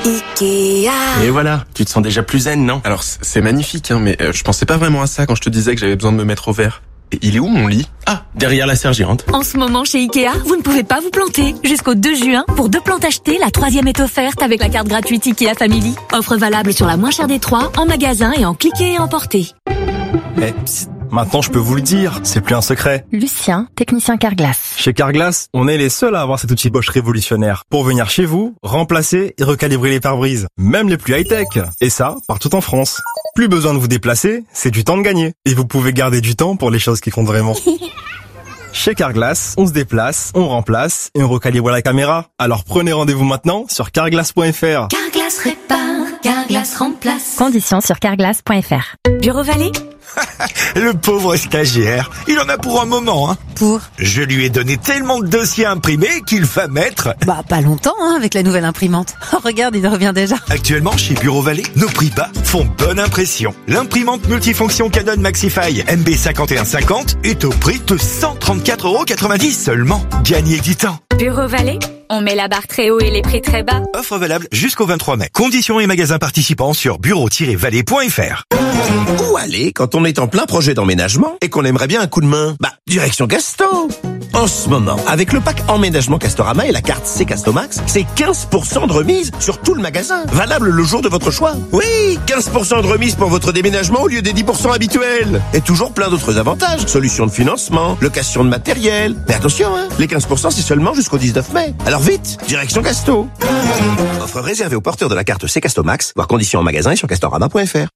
Ikea. Et voilà, tu te sens déjà plus zen, non? Alors c'est magnifique, hein, mais je pensais pas vraiment à ça quand je te disais que j'avais besoin de me mettre au vert. Et il est où mon lit? Ah, derrière la sergérante. En ce moment chez Ikea, vous ne pouvez pas vous planter. Jusqu'au 2 juin, pour 2 plantes achetées, la 3e est offerte avec la carte gratuite Ikea Family. Offre valable sur la moins chère des 3, en magasin et en cliquer et emporter. Eh, psst, maintenant je peux vous le dire, c'est plus un secret. Lucien, technicien Carglass. Chez Carglass, on est les seuls à avoir cet outil Bosch révolutionnaire pour venir chez vous, remplacer et recalibrer les pare-brises, même les plus high-tech. Et ça, partout en France. Plus besoin de vous déplacer, c'est du temps de gagner. Et vous pouvez garder du temps pour les choses qui comptent vraiment. Chez Carglass, on se déplace, on remplace et on recalibre la caméra. Alors prenez rendez-vous maintenant sur carglass.fr. Carglass répare, Carglass remplace. Conditions sur carglass.fr. Bureau Vallée? Le pauvre stagiaire, il en a pour un moment, hein. Pour? Je lui ai donné tellement de dossiers imprimés qu'il va mettre... Bah, pas longtemps, hein, avec la nouvelle imprimante. Oh, regarde, il revient déjà. Actuellement, chez Bureau Vallée, nos prix bas font bonne impression. L'imprimante multifonction Canon Maxify MB5150 est au prix de 134,90€ seulement. Gagnez du temps. Bureau Vallée? On met la barre très haut et les prix très bas. Offre valable jusqu'au 23 mai. Conditions et magasins participants sur bureau-vallée.fr. Où aller quand on est en plein projet d'emménagement et qu'on aimerait bien un coup de main? Bah, direction Casto. En ce moment, avec le pack emménagement Castorama et la carte C-Castomax, c'est 15% de remise sur tout le magasin. Valable le jour de votre choix. Oui, 15% de remise pour votre déménagement au lieu des 10% habituels. Et toujours plein d'autres avantages. Solutions de financement, location de matériel. Mais attention, hein, les 15% c'est seulement jusqu'au 19 mai. Alors vite, direction Casto. Offre réservée aux porteurs de la carte C-Castomax, voir conditions en magasin et sur castorama.fr.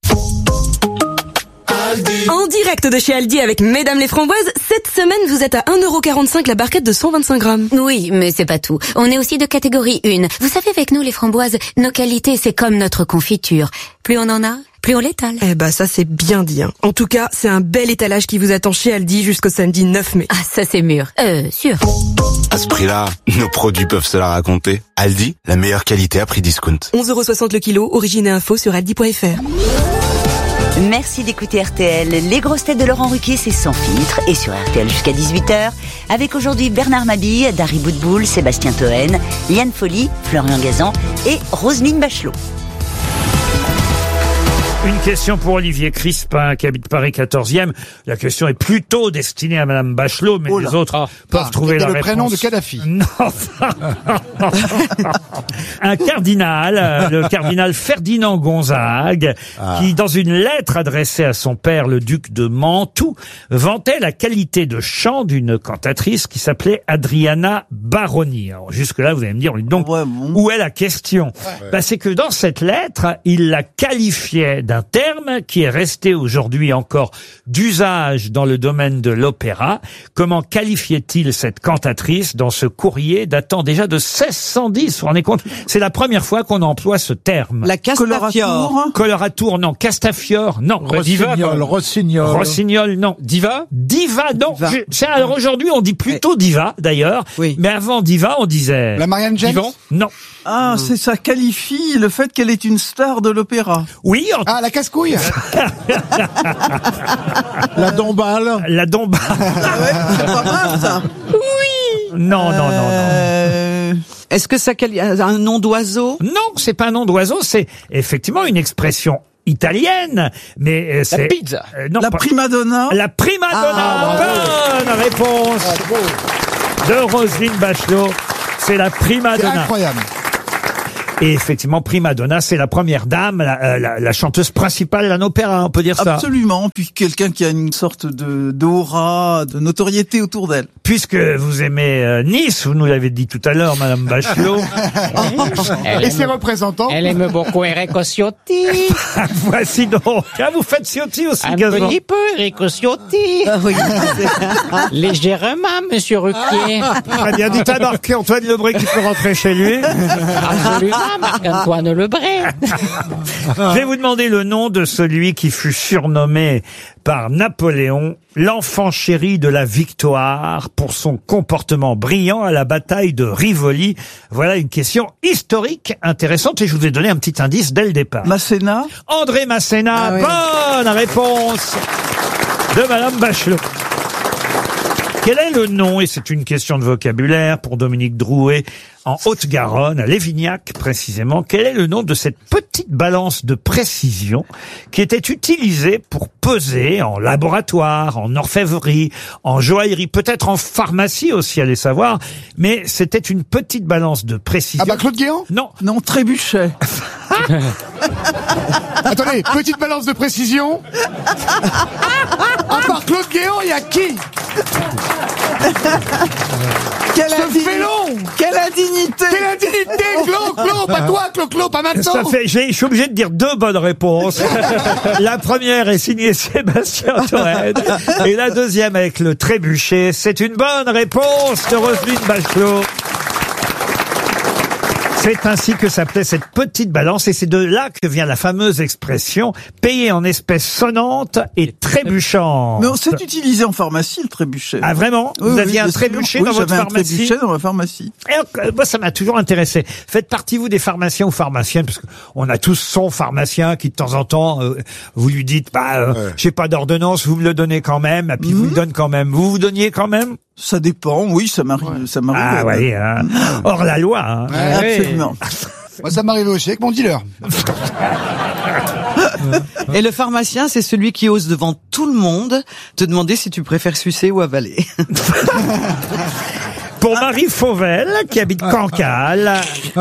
En direct de chez Aldi avec Mesdames les Framboises, cette semaine vous êtes à 1,45€ la barquette de 125 grammes. Oui, mais c'est pas tout. On est aussi de catégorie 1. Vous savez, avec nous les framboises, nos qualités c'est comme notre confiture. Plus on en a, plus on l'étale. Eh bah ça c'est bien dit, hein. En tout cas, c'est un bel étalage qui vous attend chez Aldi jusqu'au samedi 9 mai. Ah, ça c'est mûr. Sûr. À ce prix-là, nos produits peuvent se la raconter. Aldi, la meilleure qualité à prix discount. 11,60€ le kilo, origine et info sur aldi.fr. Merci d'écouter RTL. Les grosses têtes de Laurent Ruquier, c'est sans filtre et sur RTL jusqu'à 18h. Avec aujourd'hui Bernard Mabille, Dari Boudboul, Sébastien Toen, Liane Folly, Florian Gazan et Roselyne Bachelot. Une question pour Olivier Crispin, qui habite Paris 14e. La question est plutôt destinée à Madame Bachelot, mais les autres peuvent trouver la réponse. Le prénom de Kadhafi. Non. Un cardinal, le cardinal Ferdinand Gonzague, qui, dans une lettre adressée à son père, le duc de Mantoue, vantait la qualité de chant d'une cantatrice qui s'appelait Adriana Baroni. Alors, jusque-là, vous allez me dire, donc, où est la question? Bah, c'est que dans cette lettre, il la qualifiait d'un terme qui est resté aujourd'hui encore d'usage dans le domaine de l'opéra. Comment qualifiait-il cette cantatrice dans ce courrier datant déjà de 1610? Vous vous rendez compte? C'est la première fois qu'on emploie ce terme. La Castafiore. Coloratour, non. Castafiore, non. Rossignol, non. Diva, non. Alors aujourd'hui, on dit plutôt diva, d'ailleurs. Oui. Mais avant diva, on disait... La Marianne James. Non. Ah, c'est ça qualifie le fait qu'elle est une star de l'opéra. Oui. La casse-couille. La dombale. La dombale. C'est pas mal, ça. Oui. Non. Est-ce que ça un nom d'oiseau? Non, c'est pas un nom d'oiseau, c'est effectivement une expression italienne, mais c'est... La pizza. Non, la prima donna. La prima donna. Bonne réponse de Roselyne Bachelot. C'est la prima donna. C'est incroyable. Et effectivement, prima donna, c'est la première dame, la chanteuse principale d'un opéra, on peut dire ça. Absolument, puis quelqu'un qui a une sorte d'aura, de notoriété autour d'elle. Puisque vous aimez Nice, vous nous l'avez dit tout à l'heure, Madame Bachelot. Et ses représentants. Elle aime beaucoup Enrico Ciotti. Voici donc. Vous faites Ciotti aussi, un Gazan. petit peu, Enrico Ciotti. Oui. Légèrement, Monsieur Ruquier. Très bien, dites à Marc-Antoine Lebré qu'il peut rentrer chez lui. Absolument. Marc-Antoine Lebré. Je vais vous demander le nom de celui qui fut surnommé par Napoléon l'enfant chéri de la victoire pour son comportement brillant à la bataille de Rivoli. Voilà une question historique intéressante et je vous ai donné un petit indice dès le départ. Masséna. André Masséna, bonne réponse de Madame Bachelot. Quel est le nom, et c'est une question de vocabulaire pour Dominique Drouet, en Haute-Garonne, à Lévignac précisément, quel est le nom de cette petite balance de précision qui était utilisée pour peser en laboratoire, en orfèvrerie, en joaillerie, peut-être en pharmacie aussi, allez savoir, mais c'était une petite balance de précision. Ah bah Claude Guéant ? Non. Non, trébuchet. Attendez, petite balance de précision. À part Claude Guéant, il y a qui ? Quelle indignité. Quelle indignité, Claude, pas toi, Claude, pas maintenant. Ça fait, je suis obligé de dire 2 bonnes réponses. La première est signée Sébastien Toen et la deuxième avec le trébuchet. C'est une bonne réponse de Roselyne Bachelot. C'est ainsi que s'appelait cette petite balance et c'est de là que vient la fameuse expression « payer en espèces sonnantes et trébuchantes ». Mais on s'est utilisé en pharmacie, le trébuchet. Ah vraiment? Vous aviez un trébuchet dans votre pharmacie? Oui, j'avais un trébuchet dans ma pharmacie. Et moi, ça m'a toujours intéressé. Faites partie, vous, des pharmaciens ou pharmaciennes, parce qu'on a tous son pharmacien qui, de temps en temps, vous lui dites, j'ai pas d'ordonnance, vous me le donnez quand même, et puis vous le donnez quand même. Vous donniez quand même? Ça dépend, oui, ça m'arrive. Ça m'arrive. Ah oui, hein. Hors la loi. Hein. Ouais, absolument. Moi, ça m'arrivait aussi avec mon dealer. Et le pharmacien, c'est celui qui ose devant tout le monde te demander si tu préfères sucer ou avaler. Pour Marie Fauvel, qui habite Cancale,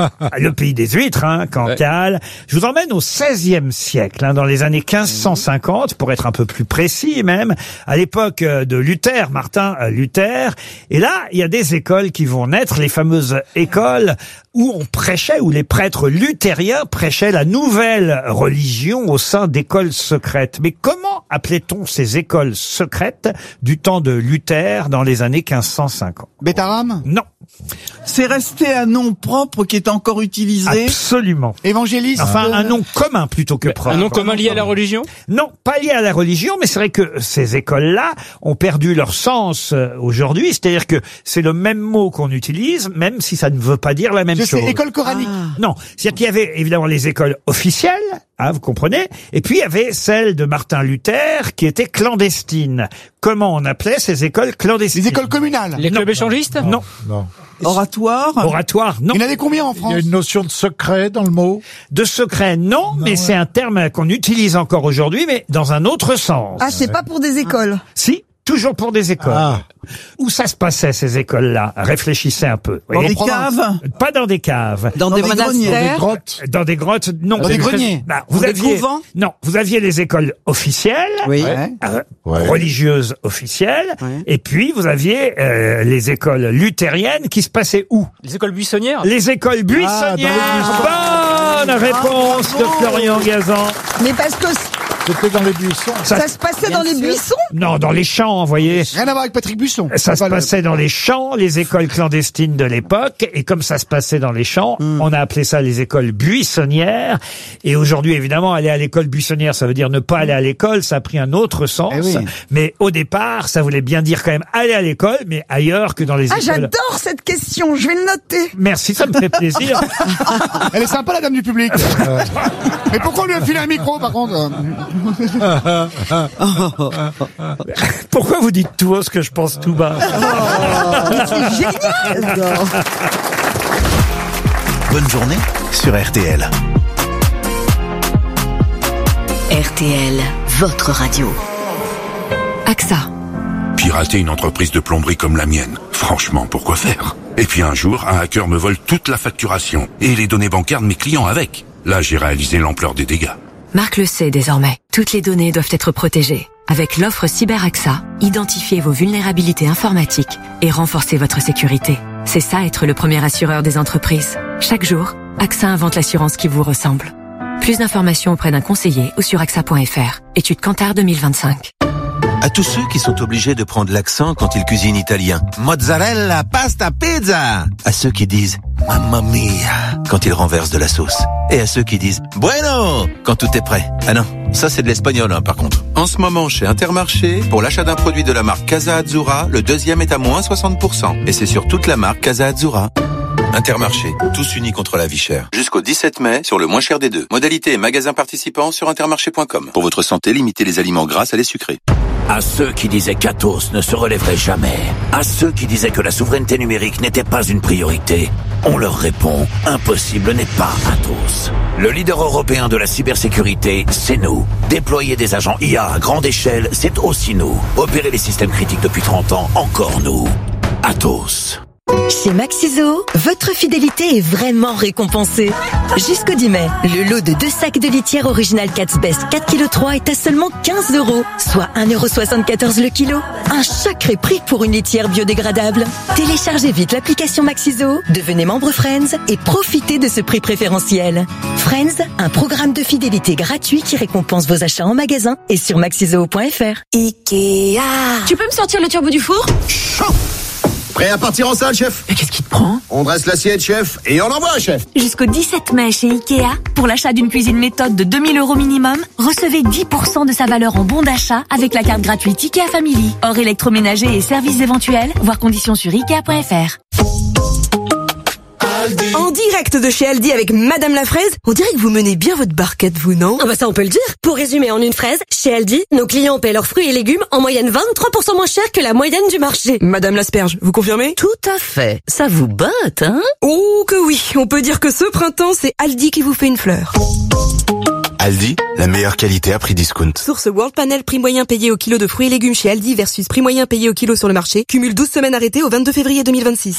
le pays des huîtres, hein, Cancale, je vous emmène au XVIe siècle, hein, dans les années 1550, pour être un peu plus précis même, à l'époque de Luther, Martin Luther. Et là, il y a des écoles qui vont naître, les fameuses écoles où on prêchait, où les prêtres luthériens prêchaient la nouvelle religion au sein d'écoles secrètes. Mais comment appelait-on ces écoles secrètes du temps de Luther dans les années 1550? Bétaram? Non. C'est resté un nom propre qui est encore utilisé. Absolument. Évangéliste? Enfin, un nom commun plutôt que propre. Un nom commun lié à la religion? Non, pas lié à la religion, mais c'est vrai que ces écoles-là ont perdu leur sens aujourd'hui. C'est-à-dire que c'est le même mot qu'on utilise, même si ça ne veut pas dire la même chose. C'est école coranique. Non, c'est-à-dire qu'il y avait évidemment les écoles officielles, hein, vous comprenez, et puis il y avait celle de Martin Luther qui était clandestine. Comment on appelait ces écoles clandestines? Les écoles communales. Les clubs échangistes? Non. Non. Oratoire? Oratoire, non. Il y en avait combien en France? Il y a une notion de secret dans le mot? De secret, non, mais c'est un terme qu'on utilise encore aujourd'hui, mais dans un autre sens. Ah, c'est pas pour des écoles? Si, toujours pour des écoles. Ah. Où ça se passait, ces écoles-là? Réfléchissez un peu. Dans des caves? Pas dans des caves. Dans des monastères? Dans des grottes? Dans des grottes, non. Dans des greniers? Bah, Dans des couvents? Non, vous aviez les écoles officielles, Oui. religieuses officielles, Ouais. et puis vous aviez les écoles luthériennes qui se passaient où? Les écoles buissonnières? Les écoles buissonnières. Bonne réponse de Florian Gazan. Mais parce que C'était dans les buissons. ça se passait dans les buissons? Non, dans les champs, vous voyez. Rien à voir avec Patrick Buisson. Ça se passait dans les champs, les écoles clandestines de l'époque, et comme ça se passait dans les champs, on a appelé ça les écoles buissonnières. Et aujourd'hui, évidemment, aller à l'école buissonnière, ça veut dire ne pas aller à l'école, ça a pris un autre sens. Eh oui. Mais au départ, ça voulait bien dire quand même aller à l'école, mais ailleurs que dans les Ah, écoles. j'adore cette question, je vais le noter. Merci, ça me fait plaisir. Elle est sympa, la dame du public. Mais pourquoi on lui a filé un micro, par contre? Pourquoi vous dites tout haut ce que je pense tout bas? C'est génial. Bonne journée sur RTL. RTL, votre radio. AXA. Pirater une entreprise de plomberie comme la mienne, franchement, pourquoi faire? Et puis un jour, un hacker me vole toute la facturation et les données bancaires de mes clients avec. Là, j'ai réalisé l'ampleur des dégâts. Marc le sait désormais. Toutes les données doivent être protégées. Avec l'offre CyberAXA, identifiez vos vulnérabilités informatiques et renforcez votre sécurité. C'est ça être le premier assureur des entreprises. Chaque jour, AXA invente l'assurance qui vous ressemble. Plus d'informations auprès d'un conseiller ou sur AXA.fr. Étude Kantar 2025. À tous ceux qui sont obligés de prendre l'accent quand ils cuisinent italien. Mozzarella, pasta, pizza. À ceux qui disent mamma mia quand ils renversent de la sauce. Et à ceux qui disent bueno quand tout est prêt. Ah non, ça c'est de l'espagnol par contre. En ce moment chez Intermarché, pour l'achat d'un produit de la marque Casa Azzurra, le deuxième est à moins 60%. Et c'est sur toute la marque Casa Azzurra. Intermarché, tous unis contre la vie chère. Jusqu'au 17 mai, sur le moins cher des deux. Modalité et magasins participants sur intermarché.com. Pour votre santé, limitez les aliments gras à les sucrés. À ceux qui disaient qu'Atos ne se relèverait jamais, à ceux qui disaient que la souveraineté numérique n'était pas une priorité, on leur répond, impossible n'est pas Atos. Le leader européen de la cybersécurité, c'est nous. Déployer des agents IA à grande échelle, c'est aussi nous. Opérer les systèmes critiques depuis 30 ans, encore nous. Atos. Chez Maxiso, votre fidélité est vraiment récompensée. Jusqu'au 10 mai, le lot de 2 sacs de litière original Cat's Best 4,3 kg est à seulement 15 €, soit 1,74 € le kilo. Un sacré prix pour une litière biodégradable. Téléchargez vite l'application Maxiso, devenez membre Friends et profitez de ce prix préférentiel. Friends, un programme de fidélité gratuit qui récompense vos achats en magasin et sur maxiso.fr. Ikea. Tu peux me sortir le turbo du four? Prêt à partir en salle, chef? Mais qu'est-ce qui te prend? On dresse l'assiette, chef, et on envoie, chef. Jusqu'au 17 mai chez Ikea, pour l'achat d'une cuisine méthode de 2 000 € minimum, recevez 10% de sa valeur en bon d'achat avec la carte gratuite Ikea Family. Hors électroménager et services éventuels, voir conditions sur Ikea.fr. En direct de chez Aldi avec Madame la Fraise, on dirait que vous menez bien votre barquette, vous, non? Ah bah ça on peut le dire. Pour résumer en une phrase, chez Aldi, nos clients paient leurs fruits et légumes en moyenne 23% moins cher que la moyenne du marché. Madame l'asperge, vous confirmez? Tout à fait. Ça vous botte, hein? Oh que oui, on peut dire que ce printemps, c'est Aldi qui vous fait une fleur. Aldi, la meilleure qualité à prix discount. Source World Panel, prix moyen payé au kilo de fruits et légumes chez Aldi versus prix moyen payé au kilo sur le marché. Cumule 12 semaines arrêtées au 22 février 2026.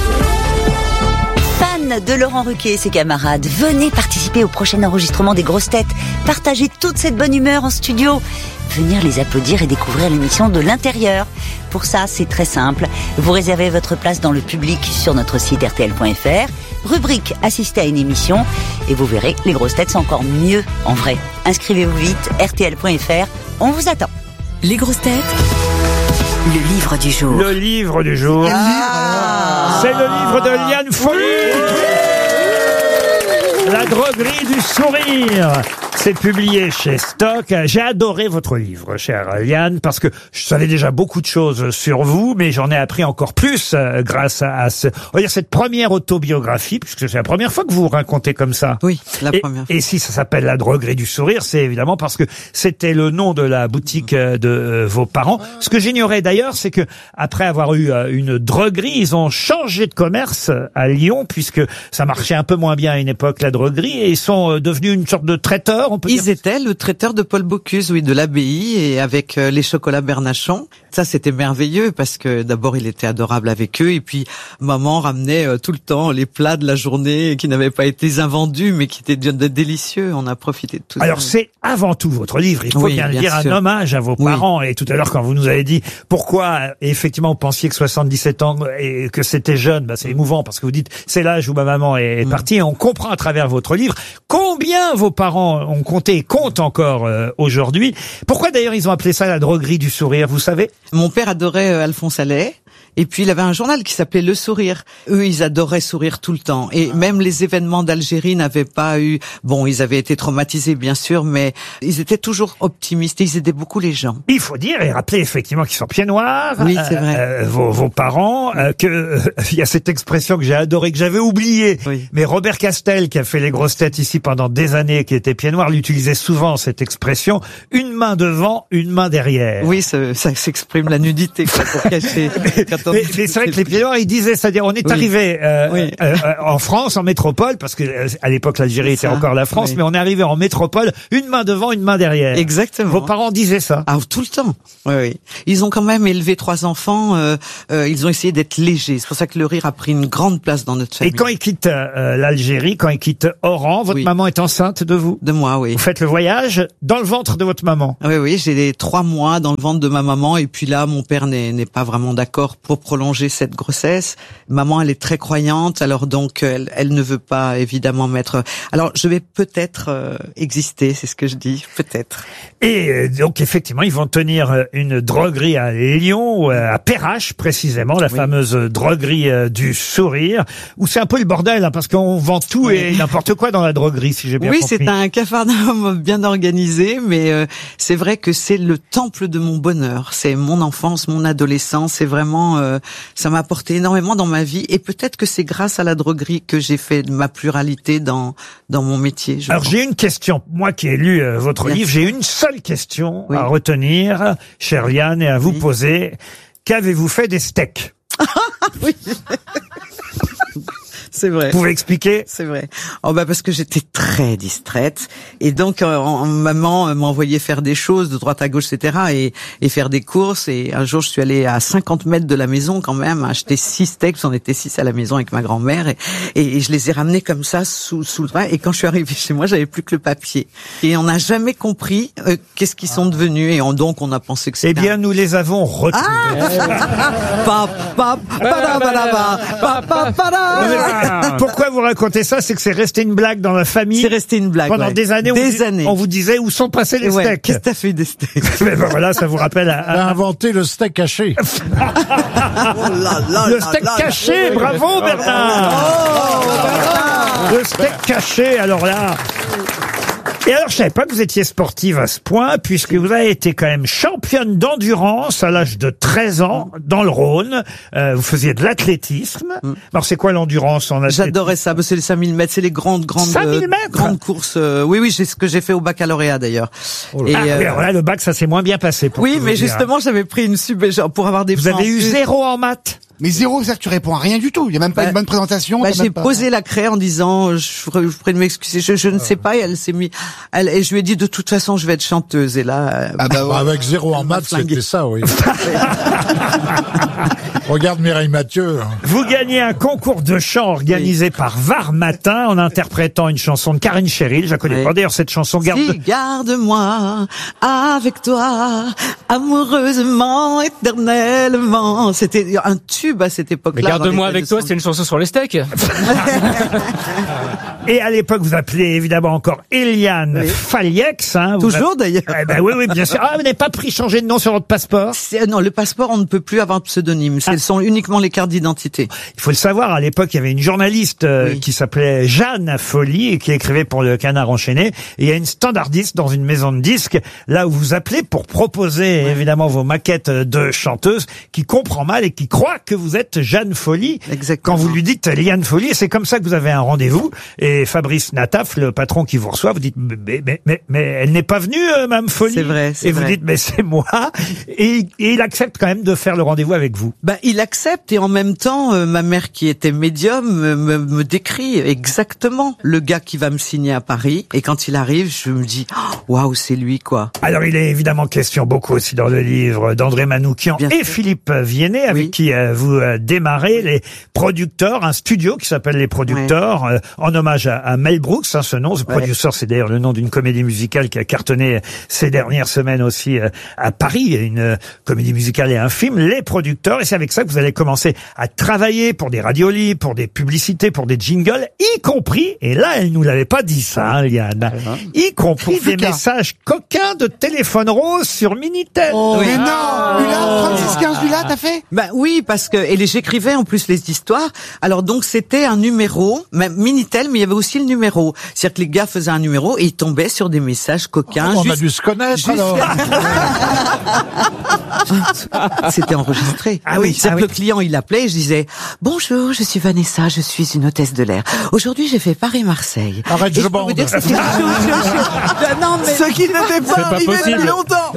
Fans de Laurent Ruquier et ses camarades, venez participer au prochain enregistrement des Grosses Têtes. Partagez toute cette bonne humeur en studio. Venir les applaudir et découvrir l'émission de l'intérieur. Pour ça, c'est très simple. Vous réservez votre place dans le public sur notre site rtl.fr. Rubrique assister à une émission. Et vous verrez, les Grosses Têtes sont encore mieux en vrai. Inscrivez-vous vite, rtl.fr. On vous attend. Les Grosses Têtes, le livre du jour. Le livre du jour. C'est le livre de Liane Folly. La droguerie du sourire. C'est publié chez Stock. J'ai adoré votre livre, chère Liane, parce que je savais déjà beaucoup de choses sur vous, mais j'en ai appris encore plus grâce à on va dire cette première autobiographie, puisque c'est la première fois que vous vous racontez comme ça. Oui, la première fois. Et si ça s'appelle La droguerie du sourire, c'est évidemment parce que c'était le nom de la boutique de vos parents. Ce que j'ignorais d'ailleurs, c'est que après avoir eu une droguerie, ils ont changé de commerce à Lyon, puisque ça marchait un peu moins bien à une époque, la droguerie, et ils sont devenus une sorte de traiteur. Ils étaient le traiteur de Paul Bocuse, oui, de l'abbaye, et avec les chocolats Bernachon. Ça, c'était merveilleux parce que d'abord, il était adorable avec eux, et puis maman ramenait tout le temps les plats de la journée qui n'avaient pas été invendus, mais qui étaient délicieux. On a profité de tout ça. Alors, c'est avant tout votre livre. Il faut bien le dire, sûr. un hommage à vos parents. Et tout à l'heure, quand vous nous avez dit pourquoi, effectivement, vous pensiez que 77 ans et que c'était jeune, c'est émouvant parce que vous dites c'est l'âge où ma maman est partie. Et on comprend à travers votre livre combien vos parents ont compté et comptent encore aujourd'hui. Pourquoi d'ailleurs ils ont appelé ça la droguerie du sourire, vous savez? Mon père adorait Alphonse Allais. Et puis il avait un journal qui s'appelait Le Sourire. Eux, ils adoraient sourire tout le temps. Et même les événements d'Algérie n'avaient pas eu... Bon, ils avaient été traumatisés, bien sûr, mais ils étaient toujours optimistes et ils aidaient beaucoup les gens. Il faut dire et rappeler effectivement qu'ils sont pieds noirs. Oui, c'est vrai. Vos parents, que il y a cette expression que j'ai adorée, que j'avais oubliée. Oui. Mais Robert Castel, qui a fait les Grosses Têtes ici pendant des années, qui était pieds noirs, l'utilisait souvent cette expression. Une main devant, une main derrière. Oui, ça s'exprime la nudité, quoi, pour cacher... Mais c'est vrai que les pieds noirs, ils disaient, c'est-à-dire, on est arrivé en France, en métropole, parce que à l'époque l'Algérie était encore la France, mais on est arrivé en métropole, une main devant, une main derrière. Exactement. Vos parents disaient ça? Ah, tout le temps. Oui. Ils ont quand même élevé 3 enfants. Ils ont essayé d'être légers. C'est pour ça que le rire a pris une grande place dans notre famille. Et quand ils quittent l'Algérie, quand ils quittent Oran, votre maman est enceinte de vous? De moi, oui. Vous faites le voyage dans le ventre de votre maman? Oui, j'ai les 3 mois dans le ventre de ma maman, et puis là, mon père n'est pas vraiment d'accord pour prolonger cette grossesse. Maman, elle est très croyante, alors donc elle ne veut pas évidemment mettre... Alors je vais peut-être exister, c'est ce que je dis, peut-être. Et donc effectivement, ils vont tenir une droguerie à Lyon, à Perrache précisément, la fameuse droguerie du sourire, où c'est un peu le bordel, hein, parce qu'on vend tout et n'importe quoi dans la droguerie, si j'ai bien compris. Oui, c'est un capharnaüm bien organisé, mais c'est vrai que c'est le temple de mon bonheur. C'est mon enfance, mon adolescence, c'est vraiment ça m'a apporté énormément dans ma vie. Et peut-être que c'est grâce à la droguerie que j'ai fait de ma pluralité dans mon métier. Alors j'ai une question. Moi qui ai lu votre livre, j'ai une seule question à retenir, chère Liane, et à vous poser. Qu'avez-vous fait des steaks? Oui. C'est vrai. Vous pouvez expliquer? C'est vrai. Parce que j'étais très distraite et donc maman m'envoyait faire des choses de droite à gauche, etc. et faire des courses. Et un jour, je suis allée à 50 mètres de la maison quand même acheter 6 steaks. J'en étais 6 à la maison avec ma grand-mère et je les ai ramenés comme ça sous le bras. Et quand je suis arrivée chez moi, j'avais plus que le papier. Et on n'a jamais compris qu'est-ce qu'ils sont devenus. Et donc on a pensé que c'était. Eh bien, nous les avons retrouvés. Pourquoi vous racontez ça? C'est que c'est resté une blague dans la famille. C'est resté une blague. Pendant des années, on vous disait où sont passés les steaks. Qu'est-ce que t'as fait des steaks? Mais voilà, ça vous rappelle. Il a inventé le steak haché. Le steak caché, bravo Bernard. Le steak caché, alors là. Et alors, je savais pas que vous étiez sportive à ce point, puisque vous avez été quand même championne d'endurance à l'âge de 13 ans, dans le Rhône. Vous faisiez de l'athlétisme. Alors, c'est quoi l'endurance en athlétisme? J'adorais ça. C'est les 5000 mètres. C'est les grandes 5000 mètres? Grandes courses. Oui, c'est ce que j'ai fait au baccalauréat, d'ailleurs. Et alors là, le bac, ça s'est moins bien passé pour Oui, vous mais dire. Justement, j'avais pris une pour avoir des Vous avez eu 0 en maths? Mais 0, c'est-à-dire que tu réponds à rien du tout. Il y a même pas une bonne présentation. J'ai posé la craie en disant, je prie de m'excuser, je ne sais pas, et elle s'est mis, et je lui ai dit, de toute façon, je vais être chanteuse, et là, avec 0 en maths, c'était ça, oui. Regarde Mireille Mathieu. Vous gagnez un concours de chant organisé par Var Matin en interprétant une chanson de Karine Cheryl. Je la connais pas d'ailleurs cette chanson. Garde-moi avec toi, amoureusement, éternellement. C'était un tube à cette époque-là. Mais Garde-moi avec toi, c'était une chanson sur les steaks. Et à l'époque, vous appelez évidemment encore Eliane Faliex. Toujours d'ailleurs. Oui, bien sûr. Ah, vous n'avez pas changer de nom sur votre passeport? Non, le passeport, on ne peut plus avoir de pseudonyme. Ce sont uniquement les cartes d'identité. Il faut le savoir, à l'époque, il y avait une journaliste qui s'appelait Jeanne Folly et qui écrivait pour le Canard enchaîné. Et il y a une standardiste dans une maison de disques, là où vous appelez pour proposer évidemment vos maquettes de chanteuses, qui comprend mal et qui croit que vous êtes Jeanne Folly. Exactement. Quand vous lui dites Liane Folly, c'est comme ça que vous avez un rendez-vous. Et Fabrice Nataf, le patron qui vous reçoit, vous dites mais elle n'est pas venue, Mme Folly. C'est vrai. Et vous dites mais c'est moi. Et il accepte quand même de faire le rendez-vous avec vous. Il accepte et en même temps, ma mère qui était médium me décrit exactement le gars qui va me signer à Paris. Et quand il arrive, je me dis waouh, c'est lui quoi. Alors il est évidemment question beaucoup aussi dans le livre d'André Manoukian et Philippe Viennet avec qui vous démarrez les producteurs, un studio qui s'appelle Les Producteurs en hommage à Mel Brooks, ce nom. The Producer, c'est d'ailleurs le nom d'une comédie musicale qui a cartonné ces dernières semaines aussi à Paris, une comédie musicale et un film, Les Producteurs, et c'est avec ça que vous allez commencer à travailler pour des radios libres, pour des publicités, pour des jingles, y compris, et là elle nous l'avait pas dit ça, Liane, y compris des messages coquins de téléphone rose sur Minitel. Mais non, Hula, 3615 Hula, t'as fait? Oui, parce que j'écrivais en plus les histoires. Alors donc c'était un numéro, même Minitel, mais il y avait aussi le numéro. C'est-à-dire que les gars faisaient un numéro et ils tombaient sur des messages coquins. On a dû se connaître alors. C'était enregistré. C'est-à-dire que le client il appelait et je disais bonjour, je suis Vanessa, je suis une hôtesse de l'air. Aujourd'hui j'ai fait Paris-Marseille. Arrête, je bande. Non mais ce qui n'était pas arrivé depuis longtemps.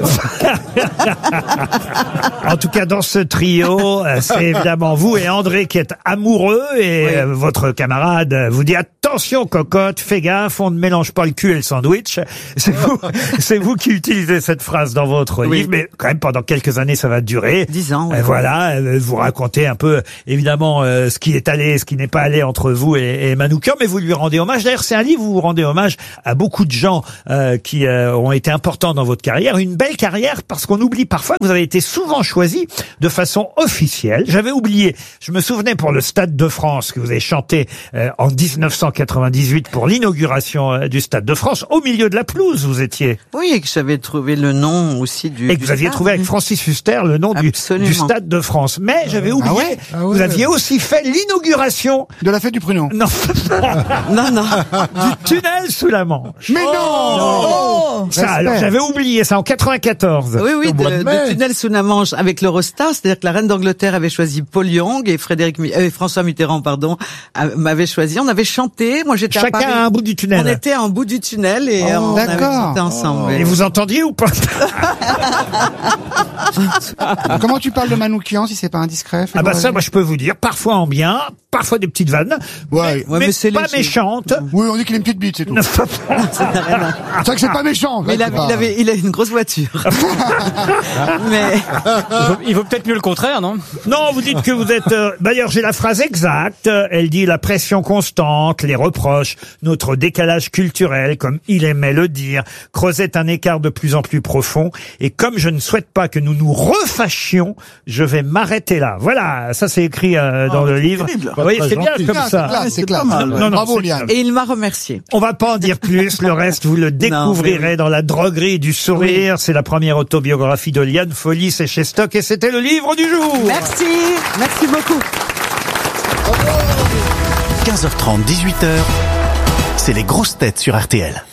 En tout cas, dans ce trio, c'est évidemment vous et André qui êtes amoureux et votre camarade vous dit attention cocotte, fais gaffe, on ne mélange pas le cul et le sandwich. C'est vous qui utilisez cette phrase dans votre livre, mais quand même pendant quelques années ça va durer. 10 ans. Voilà, vous racontez un peu évidemment ce qui est allé, ce qui n'est pas allé entre vous et Manoukian, mais vous lui rendez hommage. D'ailleurs, c'est un livre où vous rendez hommage à beaucoup de gens qui ont été importants dans votre carrière, une belle carrière parce qu'on oublie parfois que vous avez été souvent choisi de façon officielle. J'avais oublié, je me souvenais pour le Stade de France que vous avez chanté en 1998 pour l'inauguration du Stade de France. Au milieu de la pelouse, vous étiez. Oui, et que j'avais trouvé le nom aussi du. Et que vous aviez trouvé avec Francis Huster le nom du Stade de France. Mais j'avais oublié, ouais vous aviez aussi fait l'inauguration de la fête du pruneau. Non. Non, non. Du tunnel sous la Manche. Mais non Ça, alors, j'avais oublié ça en 94. Oui, oui, Au mois de mai. de tunnel sous la Manche avec l'Eurostar, c'est-à-dire que la reine d'Angleterre avait choisi Paul Young et François Mitterrand, m'avait choisi. On avait chanté. Moi, j'étais à Chacun Paris. à un bout du tunnel. On était à un bout du tunnel et on avait chanté ensemble. Et vous entendiez ou pas? Comment tu parles de Manoukian si c'est pas indiscret? Ah bah ça, moi je peux vous dire, parfois en bien, parfois des petites vannes, Ouais. mais c'est pas léger. méchantes. Oui, on dit qu'il a une petite bite, c'est tout. C'est vrai que c'est pas méchant. Mais il a une grosse voiture. Mais Il vaut peut-être mieux le contraire, non? Non, vous dites que vous êtes... D'ailleurs, j'ai la phrase exacte. Elle dit la pression constante, les reproches, notre décalage culturel, comme il aimait le dire, creusait un écart de plus en plus profond. Et comme je ne souhaite pas que nous nous refâchions, je vais m'arrêter là. Voilà, ça c'est écrit dans le livre. Vous voyez, c'est bien comme ça. C'est classe. Non, Bravo, c'est- Liane. et il m'a remercié. On va pas en dire plus, le reste vous le découvrirez dans La droguerie du sourire. C'est la première autobiographie de Liane Folly, c'est chez Stock et c'était le livre du jour. Merci beaucoup. 15h30, 18h, c'est les grosses têtes sur RTL.